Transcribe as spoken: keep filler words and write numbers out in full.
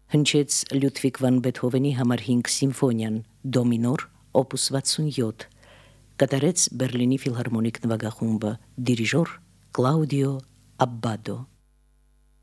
Հնչեց Լյուդվիգ վան Բեթհովենի համար հինգ սիմֆոնիան, դո մինոր, օպուս վաթսունյոթ, կատարեց Բերլինի ֆիլհարմոնիկ նվագախումբը, դիրիժոր Կլաուդիո Աբբադո։